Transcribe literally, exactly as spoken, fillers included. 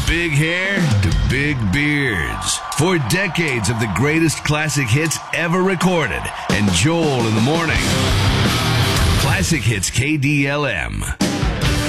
big hair to big beards. Four decades of the greatest classic hits ever recorded. And Joel in the morning. Classic Hits K D L M.